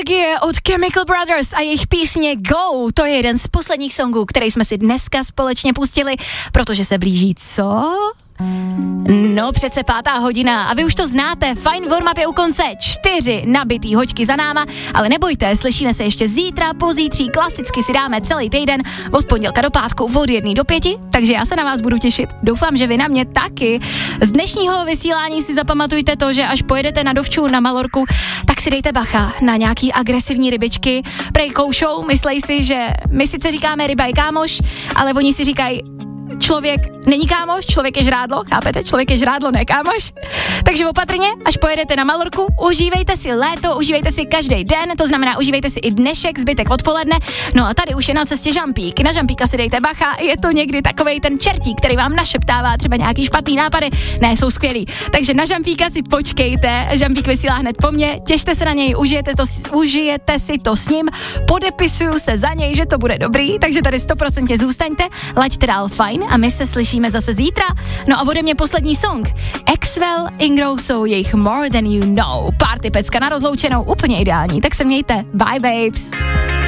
Energie od Chemical Brothers a jejich písně Go, to je jeden z posledních songů, který jsme si dneska společně pustili, protože se blíží co? No přece 5:00 a vy už to znáte, fajn warm-up je u konce, 4 nabitý hoďky za náma, ale nebojte, slyšíme se ještě zítra, pozítří, klasicky si dáme celý týden od pondělka do pátku od 1 do 5, takže já se na vás budu těšit, doufám, že vy na mě taky. Z dnešního vysílání si zapamatujte to, že až pojedete na dovču na Malorku, tak si dejte bacha na nějaký agresivní rybičky, prej koušou, myslej si, že my sice říkáme ryba je kámoš, ale oni si říkají člověk není kámoš, člověk je žrádlo, chápete? Člověk je žrádlo, ne kámoš. Takže opatrně, až pojedete na Malorku, užívejte si léto, užívejte si každý den, to znamená užívejte si i dnešek, zbytek odpoledne. No a tady už je na cestě žampík. Na žampíka si dejte bacha, je to někdy takovej ten čertík, který vám našeptává třeba nějaký špatný nápady. Ne, jsou skvělý. Takže na žampíka si počkejte, žampík vysílá hned po mně, těšte se na něj, užijete si to s ním, podepisuju se za něj, že to bude dobrý, takže tady 100% zůstaňte, laďte dál fajn a my se slyšíme zase zítra. No a ode mě poslední song. Axwell, Ingrosso, jejich More Than You Know. Party pecka na rozloučenou, úplně ideální, tak se mějte. Bye babes.